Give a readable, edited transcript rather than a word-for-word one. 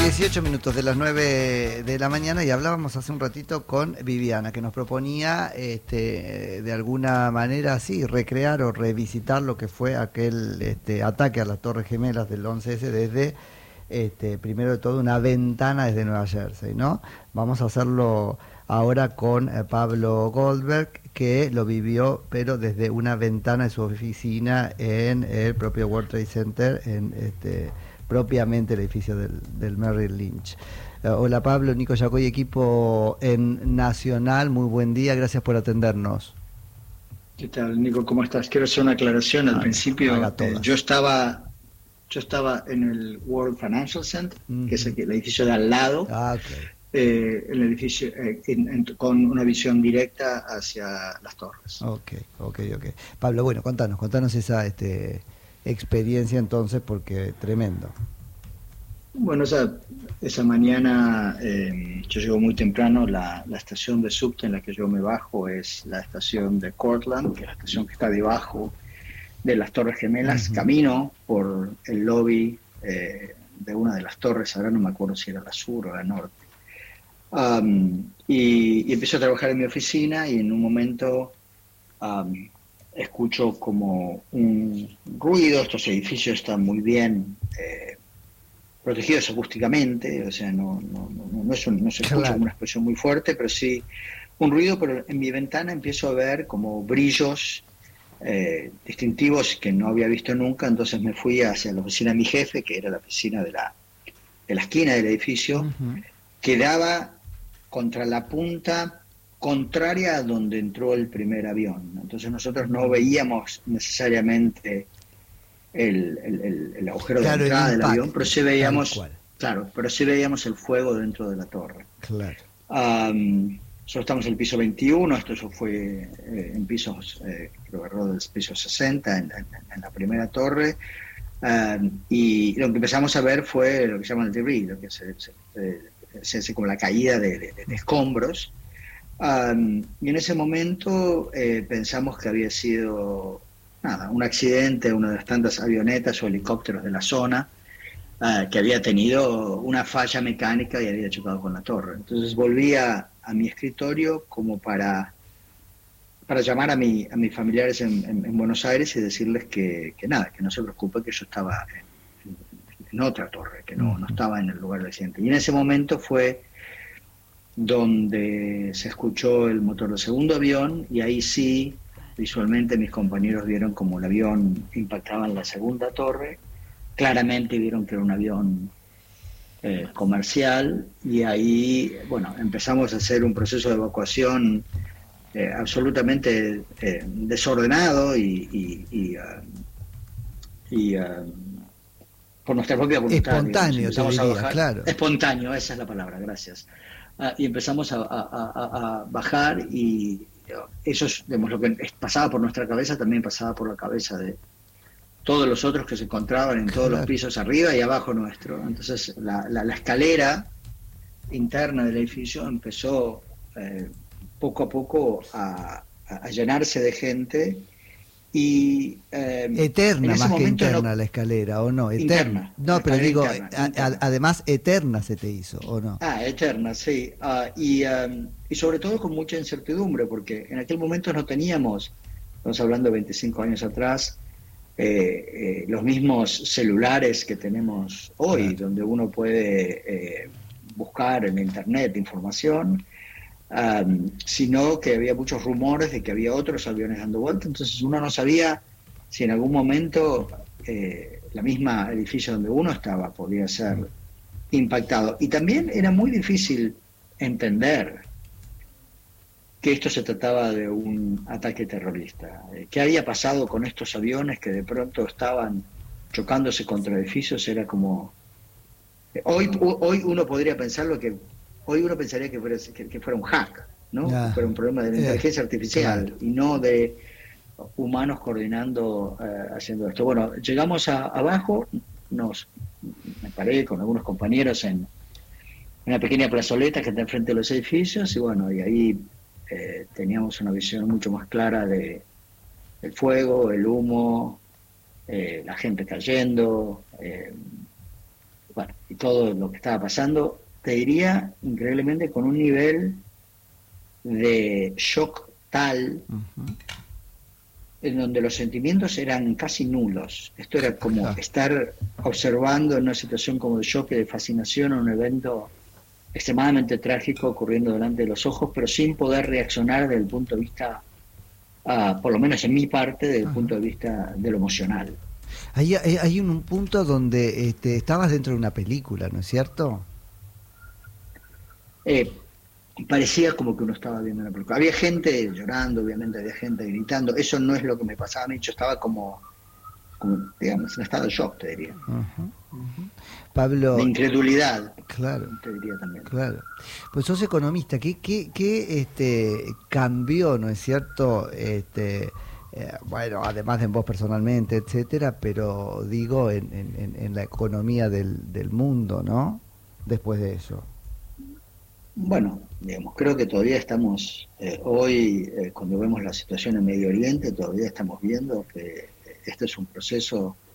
18 minutos de las 9 de la mañana y hablábamos hace un ratito con Viviana, que nos proponía de alguna manera así recrear o revisitar lo que fue aquel ataque a las Torres Gemelas del 11S desde primero de todo una ventana desde Nueva Jersey, ¿no? Vamos a hacerlo ahora con Pablo Goldberg, que lo vivió pero desde una ventana de su oficina en el propio World Trade Center, en propiamente el edificio del Merrill Lynch. Hola Pablo, Nico Yacoy, equipo en Nacional, muy buen día, gracias por atendernos. ¿Qué tal, Nico? ¿Cómo estás? Quiero hacer una aclaración. Al principio yo estaba en el World Financial Center, que es el edificio de al lado, Okay. El edificio con una visión directa hacia las torres. Ok. Pablo, bueno, contanos esa experiencia entonces, porque tremendo. Bueno, esa mañana yo llego muy temprano. La estación de subte en la que yo me bajo es la estación de Cortland, que es la estación que está debajo de las Torres Gemelas. Camino por el lobby de una de las torres, ahora no me acuerdo si era la sur o la norte. Y empiezo a trabajar en mi oficina y en un momento escucho como un ruido. Estos edificios están muy bien protegidos acústicamente, o sea, no se escucha una expresión muy fuerte, pero sí un ruido. Pero en mi ventana empiezo a ver como brillos distintivos que no había visto nunca. Entonces me fui hacia la oficina de mi jefe, que era la oficina de la esquina del edificio, que daba contra la punta contraria a donde entró el primer avión. Entonces nosotros no veíamos necesariamente el agujero de entrada del avión, pero sí veíamos, el fuego dentro de la torre. Claro. Nosotros estamos en el piso 21, esto fue en pisos, creo que del piso 60, en la primera torre, y lo que empezamos a ver fue lo que se llama el debris, lo que se hace como la caída de escombros, y en ese momento pensamos que había sido un accidente, una de las tantas avionetas o helicópteros de la zona, que había tenido una falla mecánica y había chocado con la torre. Entonces volví a mi escritorio como para llamar a mis familiares en Buenos Aires y decirles que no se preocupe, que yo estaba en otra torre, que no estaba en el lugar del accidente. Y en ese momento fue donde se escuchó el motor del segundo avión, y ahí sí, visualmente mis compañeros vieron como el avión impactaba en la segunda torre. Claramente vieron que era un avión comercial, y ahí, bueno, empezamos a hacer un proceso de evacuación absolutamente desordenado y por nuestra propia voluntad. Espontáneo, te diría, claro. Espontáneo, esa es la palabra, gracias. Y empezamos a bajar, y eso es, digamos, lo que pasaba por nuestra cabeza, también pasaba por la cabeza de todos los otros que se encontraban en todos los pisos arriba y abajo nuestro. Entonces la escalera interna del edificio empezó poco a poco a llenarse de gente, y eterna más que interna la escalera, ¿o no? Interna. No, pero digo, interna. Además eterna se te hizo, ¿o no? Eterna, sí. Y sobre todo con mucha incertidumbre, porque en aquel momento no teníamos, estamos hablando de 25 años atrás, los mismos celulares que tenemos hoy, donde uno puede buscar en internet información, sino que había muchos rumores de que había otros aviones dando vuelta. Entonces uno no sabía si en algún momento la misma edificio donde uno estaba podía ser impactado. Y también era muy difícil entender que esto se trataba de un ataque terrorista. ¿Qué había pasado con estos aviones que de pronto estaban chocándose contra edificios? Era como... Hoy uno podría pensarlo que... Hoy uno pensaría que fuera un hack, ¿no? Que fuera un problema de la inteligencia artificial, y no de humanos coordinando, haciendo esto. Bueno, llegamos abajo, me paré con algunos compañeros en una pequeña plazoleta que está enfrente de los edificios, y bueno, y ahí teníamos una visión mucho más clara del fuego, el humo, la gente cayendo, bueno, y todo lo que estaba pasando, te diría increíblemente con un nivel de shock tal Ujú. en donde los sentimientos eran casi nulos. Esto era como Claro. estar observando en una situación como de shock y de fascinación a un evento extremadamente trágico ocurriendo delante de los ojos, pero sin poder reaccionar desde el punto de vista, por lo menos en mi parte, desde el Ajá. punto de vista de lo emocional. Hay un punto donde estabas dentro de una película, ¿no es cierto? Eh, Parecía como que uno estaba viendo una película. Había gente llorando, obviamente, había gente gritando. Eso no es lo que me pasaba a mí. Yo estaba como digamos, en estado de shock, te diría. Ujú, ujú. De Pablo, incredulidad, claro, te diría también. claro. Pues sos economista, ¿qué cambió, ¿no es cierto? Bueno, además de en vos personalmente, etcétera, pero digo en la economía del mundo, ¿no? Después de eso. Bueno, digamos, creo que todavía estamos, cuando vemos la situación en Medio Oriente, todavía estamos viendo que este es un proceso